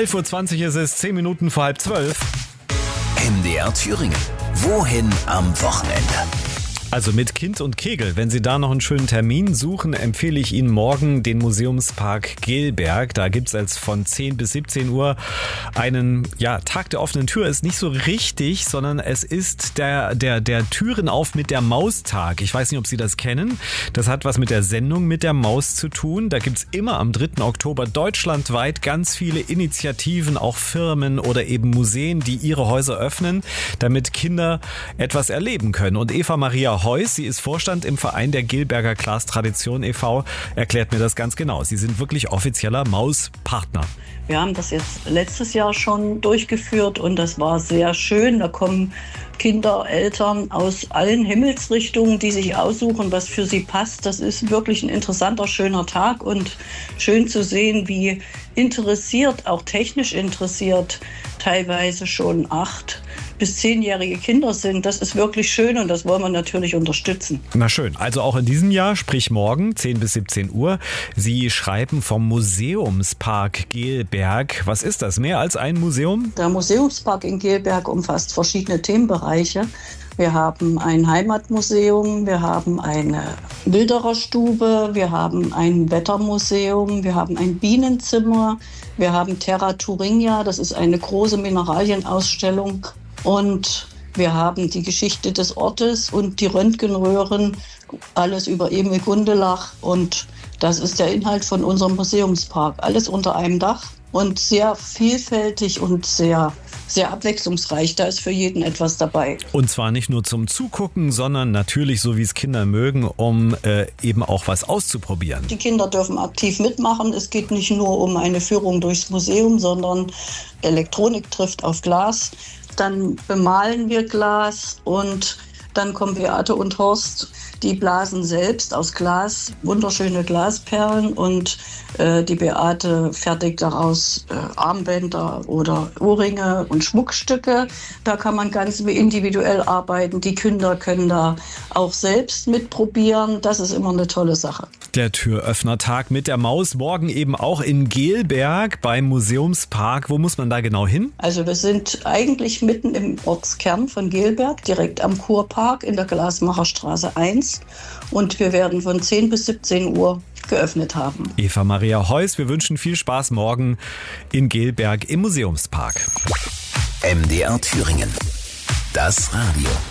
11.20 Uhr ist es, 10 Minuten vor halb 12. MDR Thüringen. Wohin am Wochenende? Also mit Kind und Kegel. Wenn Sie da noch einen schönen Termin suchen, empfehle ich Ihnen morgen den Museumspark Gelberg. Da gibt's als von 10 bis 17 Uhr einen Tag der offenen Tür. Ist nicht so richtig, sondern es ist der Türen auf mit der Maus-Tag. Ich weiß nicht, ob Sie das kennen. Das hat was mit der Sendung mit der Maus zu tun. Da gibt's immer am 3. Oktober deutschlandweit ganz viele Initiativen, auch Firmen oder eben Museen, die ihre Häuser öffnen, damit Kinder etwas erleben können. Und Eva Maria Heuss, sie ist Vorstand im Verein der Gelberger Glas-Tradition e.V., erklärt mir das ganz genau. Sie sind wirklich offizieller Mauspartner. Wir haben das jetzt letztes Jahr schon durchgeführt und das war sehr schön. Da kommen Kinder, Eltern aus allen Himmelsrichtungen, die sich aussuchen, was für sie passt. Das ist wirklich ein interessanter, schöner Tag und schön zu sehen, wie interessiert, auch technisch interessiert, teilweise schon 8- bis 10-jährige Kinder sind. Das ist wirklich schön und das wollen wir natürlich unterstützen. Na schön, also auch in diesem Jahr, sprich morgen, 10 bis 17 Uhr. Sie schreiben vom Museumspark Gelberg. Was ist das? Mehr als ein Museum? Der Museumspark in Gelberg umfasst verschiedene Themenbereiche. Wir haben ein Heimatmuseum, wir haben eine Wildererstube, wir haben ein Wettermuseum, wir haben ein Bienenzimmer, wir haben Terra Thuringia, das ist eine große Mineralienausstellung. Und wir haben die Geschichte des Ortes und die Röntgenröhren, alles über Emil Gundelach. Und das ist der Inhalt von unserem Museumspark. Alles unter einem Dach und sehr vielfältig und sehr, sehr abwechslungsreich. Da ist für jeden etwas dabei. Und zwar nicht nur zum Zugucken, sondern natürlich, so wie es Kinder mögen, um eben auch was auszuprobieren. Die Kinder dürfen aktiv mitmachen. Es geht nicht nur um eine Führung durchs Museum, sondern Elektronik trifft auf Glas. Dann bemalen wir Glas und dann kommen Beate und Horst, die blasen selbst aus Glas wunderschöne Glasperlen und die Beate fertigt daraus Armbänder oder Ohrringe und Schmuckstücke. Da kann man ganz individuell arbeiten. Die Kinder können da auch selbst mitprobieren. Das ist immer eine tolle Sache. Der Türöffnertag mit der Maus, morgen eben auch in Gelberg beim Museumspark. Wo muss man da genau hin? Also wir sind eigentlich mitten im Ortskern von Gelberg, direkt am Kurpark in der Glasmacherstraße 1. Und wir werden von 10 bis 17 Uhr geöffnet haben. Eva Maria Heuss, wir wünschen viel Spaß morgen in Gelberg im Museumspark. MDR Thüringen. Das Radio.